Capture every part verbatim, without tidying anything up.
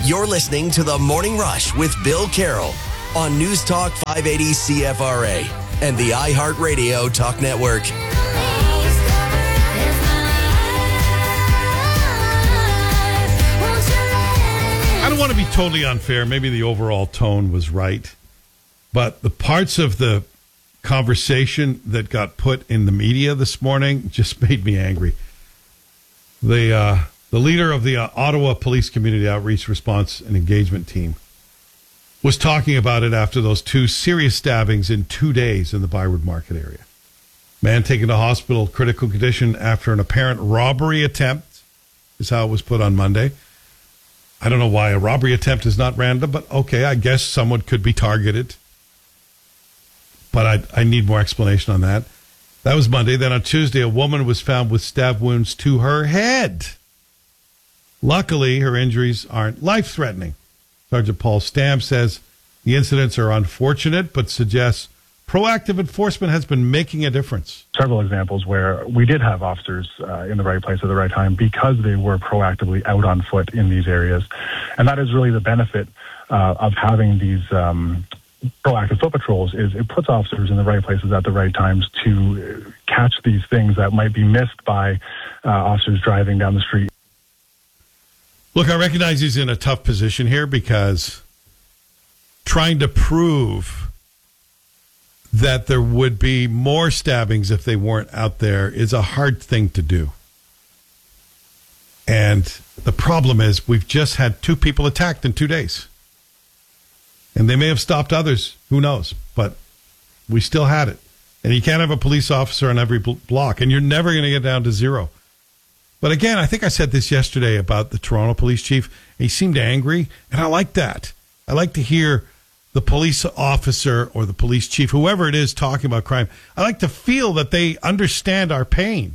You're listening to The Morning Rush with Bill Carroll on News Talk five eighty C F R A and the iHeartRadio Talk Network. I don't want to be totally unfair. Maybe the overall tone was right. But the parts of the conversation that got put in the media this morning just made me angry. The uh, the leader of the uh, Ottawa Police Community Outreach Response and Engagement Team was talking about it after those two serious stabbings in two days in the Byward Market area. Man taken to hospital, critical condition after an apparent robbery attempt, is how it was put on Monday. I don't know why a robbery attempt is not random, but okay, I guess someone could be targeted. But I, I need more explanation on that. That was Monday. Then on Tuesday, a woman was found with stab wounds to her head. Luckily, her injuries aren't life-threatening. Sergeant Paul Stam says the incidents are unfortunate, but suggests proactive enforcement has been making a difference. Several examples where we did have officers uh, in the right place at the right time because they were proactively out on foot in these areas. And that is really the benefit uh, of having these um, proactive foot patrols is it puts officers in the right places at the right times to catch these things that might be missed by uh, officers driving down the street. Look, I recognize he's in a tough position here because trying to prove that there would be more stabbings if they weren't out there is a hard thing to do. And the problem is we've just had two people attacked in two days. And they may have stopped others. Who knows? But we still had it. And you can't have a police officer on every block. And you're never going to get down to zero. But again, I think I said this yesterday about the Toronto police chief. He seemed angry. And I like that. I like to hear the police officer or the police chief, whoever it is, talking about crime. I like to feel that they understand our pain.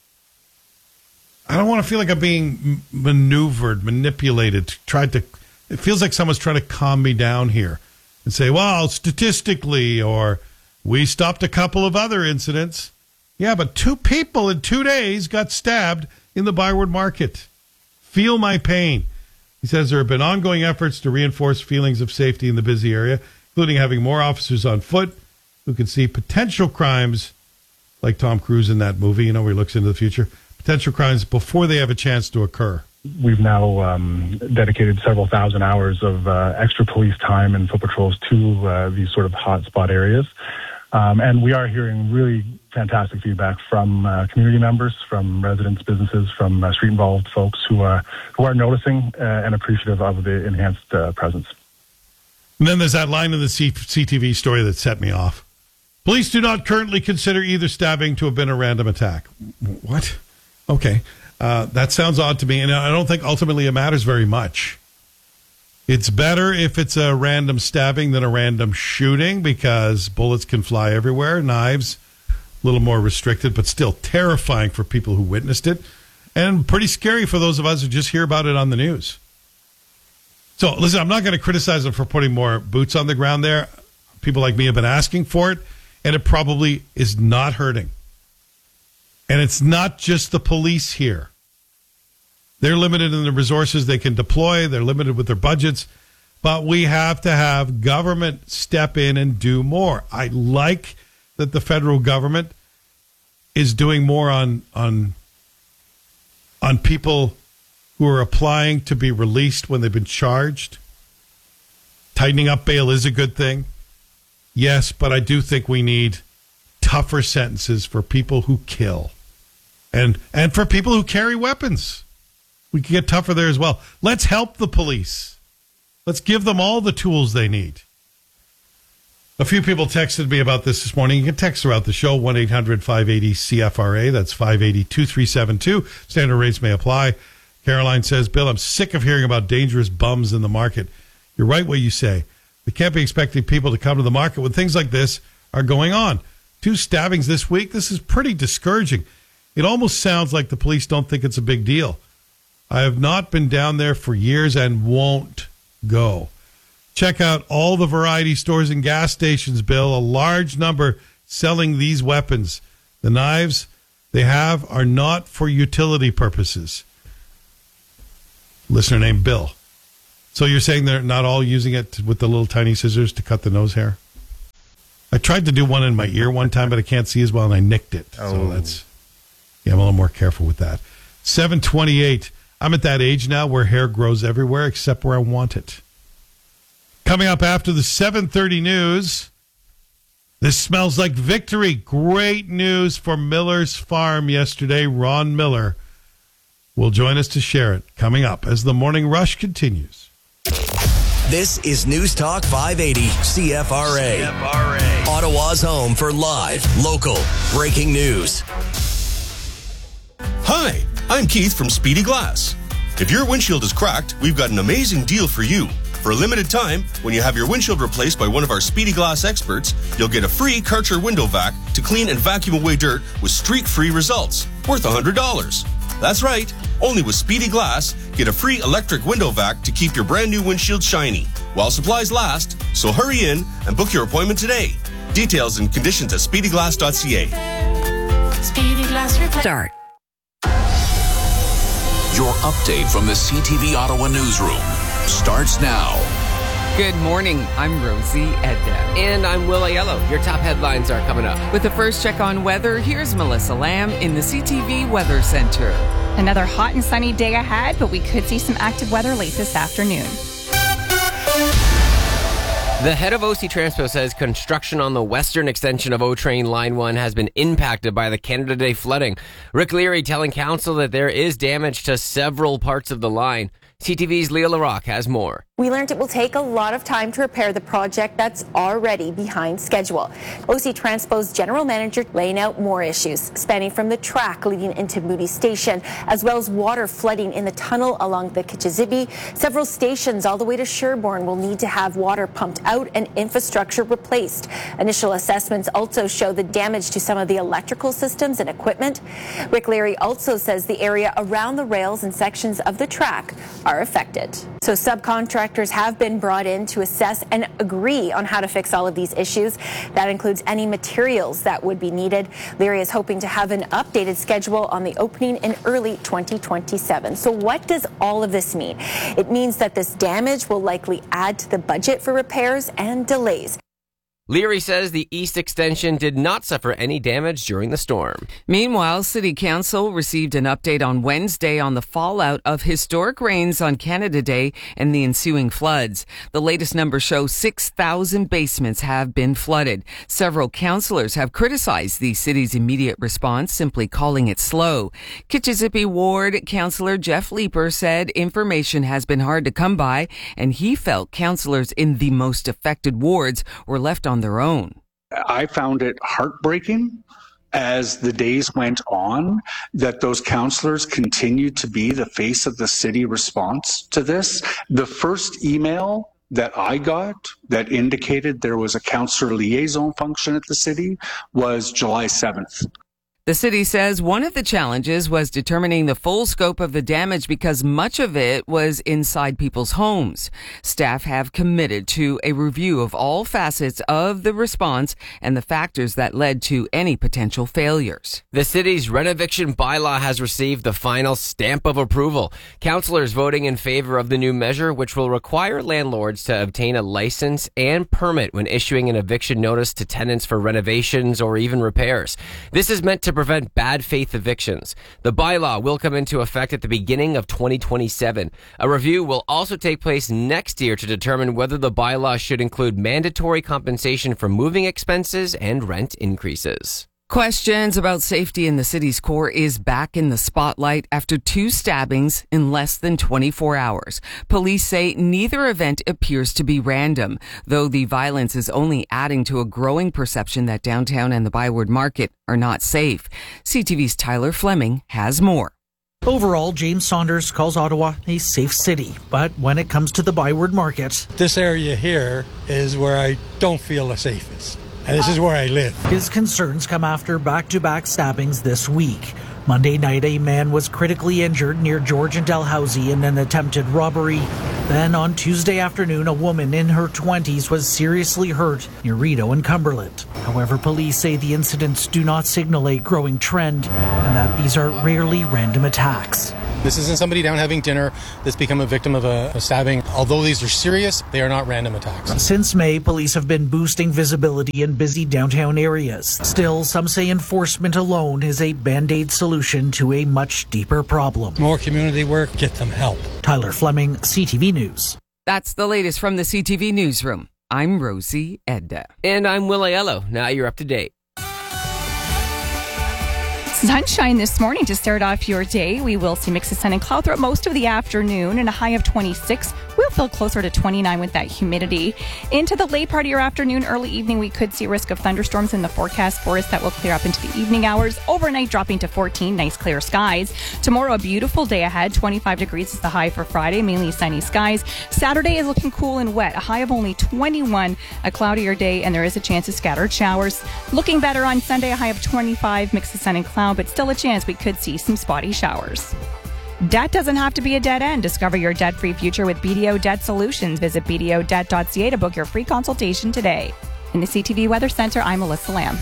I don't want to feel like I'm being maneuvered, manipulated, tried to... It feels like someone's trying to calm me down here and say, well, statistically, or we stopped a couple of other incidents. Yeah, but two people in two days got stabbed in the Byward Market. Feel my pain. He says there have been ongoing efforts to reinforce feelings of safety in the busy area, including having more officers on foot who can see potential crimes, like Tom Cruise in that movie, you know, where he looks into the future, potential crimes before they have a chance to occur. We've now um, dedicated several thousand hours of uh, extra police time and foot patrols to uh, these sort of hotspot areas. Um, and we are hearing really fantastic feedback from uh, community members, from residents, businesses, from uh, street-involved folks who are, who are noticing uh, and appreciative of the enhanced uh, presence. And then there's that line in the C- CTV story that set me off. Police do not currently consider either stabbing to have been a random attack. What? Okay. Uh, that sounds odd to me, and I don't think ultimately it matters very much. It's better if it's a random stabbing than a random shooting because bullets can fly everywhere, knives, a little more restricted, but still terrifying for people who witnessed it, and pretty scary for those of us who just hear about it on the news. So, listen, I'm not going to criticize them for putting more boots on the ground there. People like me have been asking for it, and it probably is not hurting. And it's not just the police here. They're limited in the resources they can deploy. They're limited with their budgets. But we have to have government step in and do more. I like that the federal government is doing more on on, on people who are applying to be released when they've been charged. Tightening up bail is a good thing. Yes, but I do think we need tougher sentences for people who kill. And and for people who carry weapons. We can get tougher there as well. Let's help the police. Let's give them all the tools they need. A few people texted me about this this morning. You can text throughout the show, one eight hundred five eighty C F R A. That's five eight zero two three seven two. Standard rates may apply. Caroline says, Bill, I'm sick of hearing about dangerous bums in the market. You're right what you say. We can't be expecting people to come to the market when things like this are going on. Two stabbings this week. This is pretty discouraging. It almost sounds like the police don't think it's a big deal. I have not been down there for years and won't go. Check out all the variety stores and gas stations, Bill. A large number selling these weapons. The knives they have are not for utility purposes. Listener named Bill So you're saying they're not all using it with the little tiny scissors to cut the nose hair? I tried to do one in my ear one time, but I can't see as well, and I nicked it. Oh. So that's, yeah, I'm a little more careful with that. seven twenty-eight. I'm at that age now where hair grows everywhere except where I want it. Coming up after the seven thirty news, this smells like victory. Great news for Miller's Farm yesterday. Ron Miller will join us to share it. Coming up as the Morning Rush continues. This is News Talk five eighty C F R A. C F R A. Ottawa's home for live, local, breaking news. Hi, I'm Keith from Speedy Glass. If your windshield is cracked, we've got an amazing deal for you. For a limited time, when you have your windshield replaced by one of our Speedy Glass experts, you'll get a free Karcher window vac to clean and vacuum away dirt with streak-free results, worth one hundred dollars. That's right. Only with Speedy Glass, get a free electric window vac to keep your brand new windshield shiny while supplies last. So hurry in and book your appointment today. Details and conditions at speedy glass dot c a. Speedy Glass Reply. Start. Your update from the C T V Ottawa newsroom starts now. Good morning. I'm Rosie Edda. And I'm Will Aiello. Your top headlines are coming up. With the first check on weather, here's Melissa Lamb in the C T V Weather Center. Another hot and sunny day ahead, but we could see some active weather late this afternoon. The head of O C Transpo says construction on the western extension of O-Train Line one has been impacted by the Canada Day flooding. Rick Leary telling council that there is damage to several parts of the line. C T V's Leah LaRocque has more. We learned it will take a lot of time to repair the project that's already behind schedule. O C Transpo's general manager laying out more issues, spanning from the track leading into Moody Station, as well as water flooding in the tunnel along the Kitchizibee. Several stations all the way to Sherbourne will need to have water pumped out and infrastructure replaced. Initial assessments also show the damage to some of the electrical systems and equipment. Rick Leary also says the area around the rails and sections of the track are affected. So subcontractors have been brought in to assess and agree on how to fix all of these issues. That includes any materials that would be needed. Leary is hoping to have an updated schedule on the opening in early twenty twenty-seven. So what does all of this mean? It means that this damage will likely add to the budget for repairs and delays. Leary says the east extension did not suffer any damage during the storm. Meanwhile, City Council received an update on Wednesday on the fallout of historic rains on Canada Day and the ensuing floods. The latest numbers show six thousand basements have been flooded. Several councillors have criticized the city's immediate response, simply calling it slow. Kitchizibee Ward Councillor Jeff Leeper said information has been hard to come by, and he felt councillors in the most affected wards were left on their own. I found it heartbreaking as the days went on that those councillors continued to be the face of the city response to this. The first email that I got that indicated there was a councillor liaison function at the city was July seventh. The city says one of the challenges was determining the full scope of the damage because much of it was inside people's homes. Staff have committed to a review of all facets of the response and the factors that led to any potential failures. The city's renoviction bylaw has received the final stamp of approval. Councillors voting in favor of the new measure, which will require landlords to obtain a license and permit when issuing an eviction notice to tenants for renovations or even repairs. This is meant to prevent bad faith evictions. The bylaw will come into effect at the beginning of twenty twenty-seven. A review will also take place next year to determine whether the bylaw should include mandatory compensation for moving expenses and rent increases. Questions about safety in the city's core is back in the spotlight after two stabbings in less than twenty-four hours. Police say neither event appears to be random, though the violence is only adding to a growing perception that downtown and the Byward Market are not safe. C T V's Tyler Fleming has more. Overall, James Saunders calls Ottawa a safe city, but when it comes to the Byward Market, this area here is where I don't feel the safest. And this is where I live. His concerns come after back-to-back stabbings this week. Monday night, a man was critically injured near George and Dalhousie in an attempted robbery. Then on Tuesday afternoon, a woman in her twenties was seriously hurt near Rideau and Cumberland. However, police say the incidents do not signal a growing trend and that these are rarely random attacks. This isn't somebody down having dinner that's become a victim of a, a stabbing. Although these are serious, they are not random attacks. Since May, police have been boosting visibility in busy downtown areas. Still, some say enforcement alone is a band-aid solution to a much deeper problem. More community work, get them help. Tyler Fleming, C T V News. That's the latest from the C T V Newsroom. I'm Rosie Edda. And I'm Will Aiello. Now you're up to date. Sunshine this morning to start off your day. We will see mixes of sun and cloud throughout most of the afternoon and a high of twenty-six. We'll feel closer to twenty-nine with that humidity. Into the late part of your afternoon, early evening, we could see risk of thunderstorms in the forecast for us that will clear up into the evening hours. Overnight dropping to fourteen, nice clear skies. Tomorrow, a beautiful day ahead. twenty-five degrees is the high for Friday, mainly sunny skies. Saturday is looking cool and wet. A high of only twenty-one, a cloudier day, and there is a chance of scattered showers. Looking better on Sunday, a high of twenty-five, mix of sun and cloud, but still a chance we could see some spotty showers. Debt doesn't have to be a dead end. Discover your debt-free future with B D O Debt Solutions. Visit b d o debt dot c a to book your free consultation today. In the C T V Weather Center, I'm Melissa Lamb.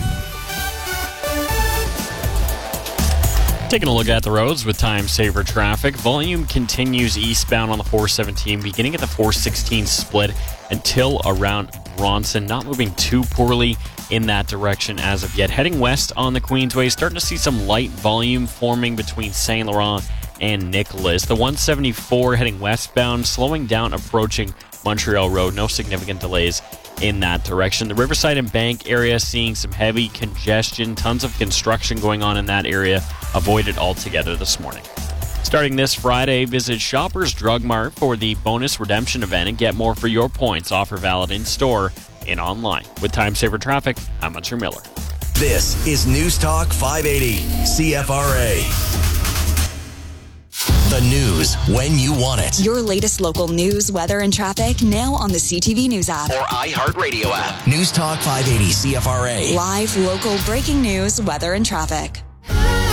Taking a look at the roads with time saver traffic. Volume continues eastbound on the four seventeen, beginning at the four sixteen split until around Bronson. Not moving too poorly in that direction as of yet. Heading west on the Queensway, starting to see some light volume forming between Saint Laurent and Nicholas. The one seventy-four heading westbound, slowing down approaching Montreal Road. No significant delays in that direction. The Riverside and Bank area seeing some heavy congestion. Tons of construction going on in that area. Avoid it altogether this morning. Starting this Friday, visit Shoppers Drug Mart for the bonus redemption event and get more for your points. Offer valid in store and online. With time saver traffic, I'm Hunter Miller. This is News Talk five eighty C F R A. The news when you want it. Your latest local news, weather, and traffic now on the C T V News app. Or iHeartRadio app. News Talk five eighty C F R A. Live, local, breaking news, weather, and traffic.